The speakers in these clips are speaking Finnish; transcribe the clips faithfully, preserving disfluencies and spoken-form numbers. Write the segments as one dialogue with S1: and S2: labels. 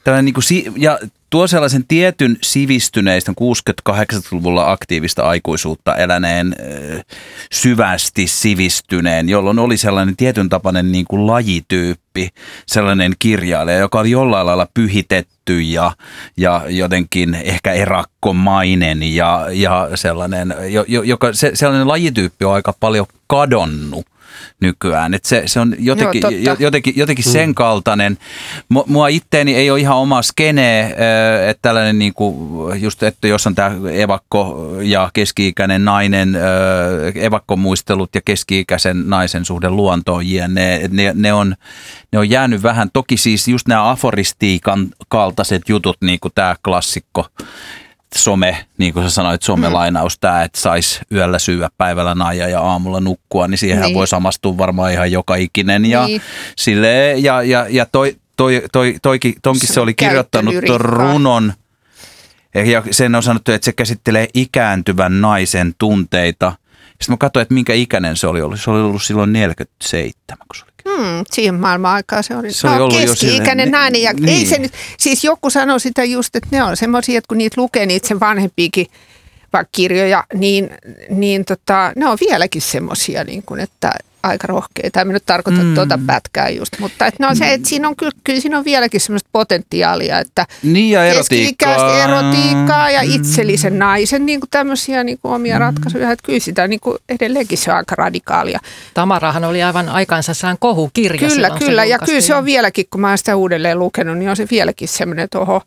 S1: tällainen niin kuin si- ja tuo sellaisen tietyn sivistyneistä kuusikymmentä-kahdeksankymmentäluvulla aktiivista aikuisuutta eläneen syvästi sivistyneen, jolloin oli sellainen tietyn tapainen niin kuin lajityyppi, sellainen kirjailija, joka oli jollain lailla pyhitetty ja, ja jotenkin ehkä erakkomainen ja, ja sellainen, joka, se, sellainen lajityyppi on aika paljon kadonnut nykyään. Että se, se on jotenkin, Joo, jotenkin, jotenkin mm. sen kaltainen. Mua itteeni ei ole ihan oma skene, että tällainen niin kuin just, että jos on tämä evakko ja keski-ikäinen nainen, evakkomuistelut ja keski-ikäisen naisen suhde luontoon, ne, ne, ne, on, ne on jäänyt vähän. Toki siis just nämä aforistiikan kaltaiset jutut, niin kuin tämä klassikko, some, niin kuin sä sanoit, somelainaus, tämä, että saisi yöllä syödä, päivällä naija ja aamulla nukkua, niin siihen niin. voi samastua varmaan ihan joka ikinen. Ja, niin. silleen, ja, ja, ja toi, toi, toi, toikin, tonkin se oli kirjoittanut tuon runon, ja sen on sanottu, että se käsittelee ikääntyvän naisen tunteita. Sitten mä katsoin, että minkä ikäinen se oli ollut. Se oli ollut silloin neljäkymmentäseitsemän, kun se oli.
S2: Hmm, siihen maailman aikaan se oli,
S1: se oli
S2: no,
S1: ollut
S2: keski-ikäinen
S1: jo
S2: nainen. Ja
S1: niin.
S2: ei se nyt, siis joku sanoi sitä just, että ne on semmoisia, että kun niitä lukee, niitä sen vanhempiakin vaikka kirjoja, niin, niin tota, ne on vieläkin semmoisia, niin kuin, että aika rohkeita. En nyt tarkoita mm. tuota pätkää just, mutta että no se, että siinä on, kyllä, kyllä siinä on vieläkin semmoista potentiaalia, että
S1: niin ja erotiikkaa.
S2: erotiikkaa ja itsellisen naisen niin kuin tämmöisiä niin kuin omia mm. ratkaisuja, että kyllä sitä niin kuin edelleenkin se on aika radikaalia.
S3: Tamarahan oli aivan aikansa sään kohukirja.
S2: Kyllä, kyllä ja kyllä se on vieläkin, kun mä oon sitä uudelleen lukenut, niin on se vieläkin semmoinen, että oho.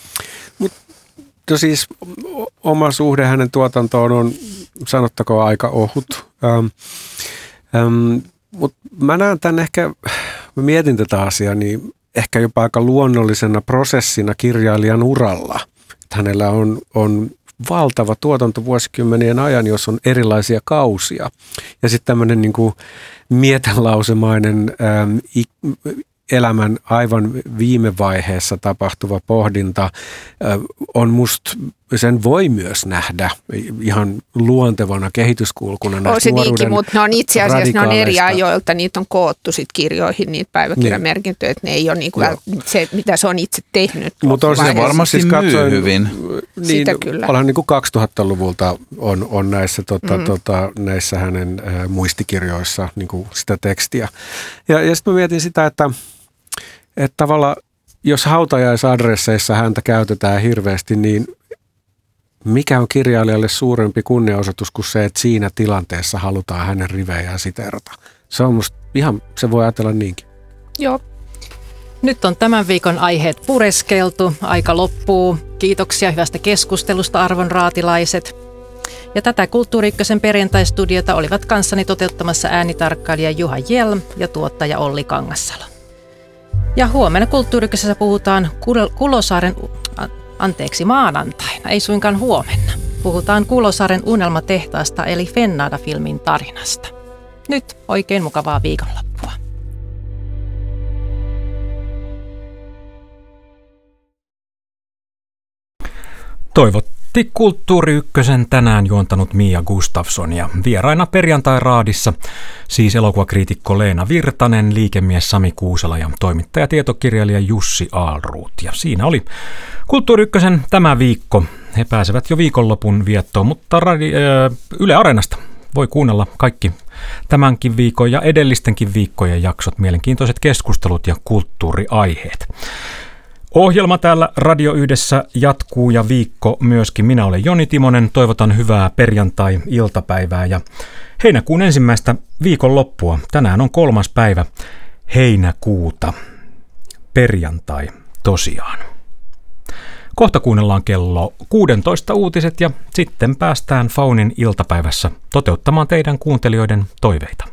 S4: Mutta siis oma suhde hänen tuotantoon on, sanottakoon, aika ohut. Ähm, ähm, mutta mä näen tämän ehkä, mä mietin tätä asiaa, niin ehkä jopa aika luonnollisena prosessina kirjailijan uralla. Että hänellä on, on valtava tuotanto vuosikymmenien ajan, jos on erilaisia kausia. Ja sitten tämmöinen niin kuin mietenlausemainen ähm, elämän aivan viime vaiheessa tapahtuva pohdinta on musta, sen voi myös nähdä ihan luontevana kehityskulkuna.
S2: On se niinkin, mutta ne on itse asiassa ne on eri ajoilta, niitä on koottu sit kirjoihin, niitä päiväkirjamerkintöjä, että ne ei ole niinku se, mitä se on itse tehnyt.
S1: Mutta on se varmasti siis myy hyvin.
S4: Niin, sitä kyllä. Ollaan niin kuin kaksituhattaluvulta on, on näissä, tota, mm. tota, näissä hänen äh, muistikirjoissa niin kuin sitä tekstiä. Ja, ja sitten mä mietin sitä, että Että tavallaan, jos hautajaisadresseissa häntä käytetään hirveästi, niin mikä on kirjailijalle suurempi kunniaosoitus kuin se, että siinä tilanteessa halutaan hänen rivejään siteerata? Se on musta ihan, se voi ajatella niinkin.
S3: Joo. Nyt on tämän viikon aiheet pureskeltu, aika loppuu. Kiitoksia hyvästä keskustelusta, arvon raatilaiset. Ja tätä Kulttuuri Ykkösen perjantaistudiota olivat kanssani toteuttamassa äänitarkkailija Juha Hjelm ja tuottaja Olli Kangassalo. Ja huomenna Kulttuuri Ykkösessä puhutaan Kulosaaren, anteeksi maanantaina, ei suinkaan huomenna. Puhutaan Kulosaaren unelmatehtaasta eli Fennada-filmin tarinasta. Nyt oikein mukavaa viikonloppua.
S5: Toivotti Kulttuuri Ykkösen tänään juontanut Mia Gustafsson ja vieraina perjantai-raadissa siis elokuvakriitikko Leena Virtanen, liikemies Sami Kuusela ja toimittaja tietokirjailija Jussi Aalruut. Ja siinä oli Kulttuuri Ykkösen tämä viikko. He pääsevät jo viikonlopun viettoon, mutta radi- Yle Areenasta voi kuunnella kaikki tämänkin viikon ja edellistenkin viikkojen jaksot, mielenkiintoiset keskustelut ja kulttuuriaiheet. Ohjelma täällä Radio Yhdessä jatkuu ja viikko myöskin. Minä olen Joni Timonen. Toivotan hyvää perjantai-iltapäivää ja heinäkuun ensimmäistä viikonloppua. Tänään on kolmas päivä heinäkuuta. Perjantai tosiaan. Kohta kuunnellaan kello kuusitoista uutiset ja sitten päästään Faunin iltapäivässä toteuttamaan teidän kuuntelijoiden toiveita.